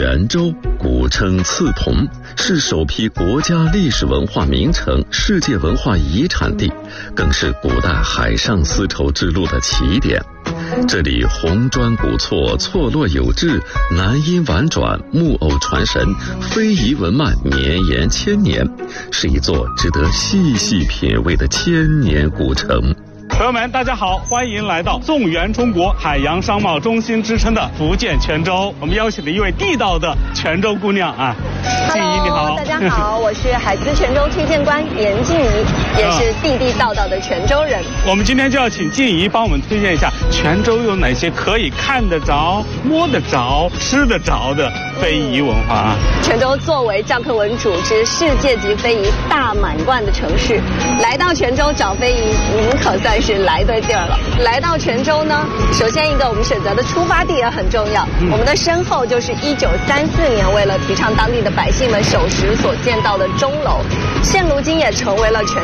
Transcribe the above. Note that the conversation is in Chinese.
泉州古称刺桐，是首批国家历史文化名城、世界文化遗产地，更是古代海上丝绸之路的起点。这里红砖古厝，错落有致，南音婉转，木偶传神，非遗文脉绵延千年，是一座值得细细品味的千年古城。 朋友们，大家好，欢迎来到纵圆中国海洋商贸中心之称的福建泉州。我们邀请了一位地道的泉州姑娘啊，静怡你好。 大家好，我是海思泉州推荐官严静怡，也是地地道道的泉州人。 我们今天就要请静怡帮我们推荐一下泉州有哪些可以看得着、摸得着、吃得着的非遗文化啊。 泉州作为教科文组织世界级非遗大满贯的城市，来到泉州找非遗，你们可算是来对地儿了。来到泉州呢，首先一个我们选择的出发地也很重要，我们的身后就是1934年为了提倡当地的百姓们守时所建造的钟楼，现如今也成为了泉